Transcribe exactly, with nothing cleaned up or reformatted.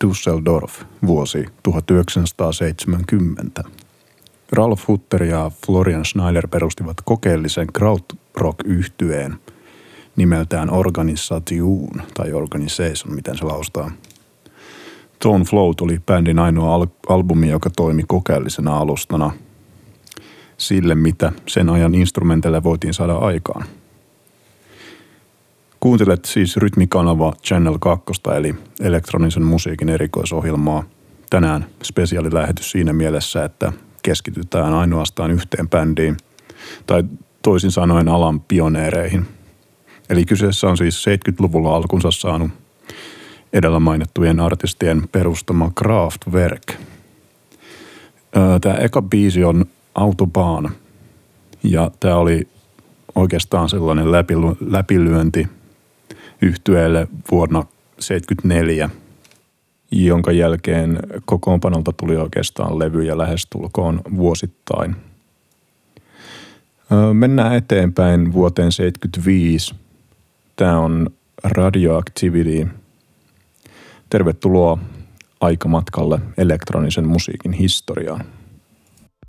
Düsseldorf, vuosi tuhatyhdeksänsataaseitsemänkymmentä. Ralf Hutter ja Florian Schneider perustivat kokeellisen krautrock-yhtyeen nimeltään Organisation tai Organization, miten se laustaa. Tone Flow oli bändin ainoa al- albumi, joka toimi kokeellisena alustana sille, mitä sen ajan instrumenteille voitiin saada aikaan. Kuuntelet siis Rytmikanava Channel kaksi eli elektronisen musiikin erikoisohjelmaa. Tänään spesiaalilähetys siinä mielessä, että keskitytään ainoastaan yhteen bändiin, tai toisin sanoen alan pioneereihin. Eli kyseessä on siis seitsemänkymmentäluvulla alkunsa saanut edellä mainittujen artistien perustama Kraftwerk. Tämä eka biisi on Autobahn, ja tämä oli oikeastaan sellainen läpilyönti yhtyeelle vuonna seitsemänkymmentäneljä, jonka jälkeen kokoonpanolta tuli oikeastaan levyjä lähestulkoon vuosittain. Mennään eteenpäin vuoteen seitsemänkymmentäviisi. Tämä on Radioactivity. Tervetuloa aikamatkalle elektronisen musiikin historiaan.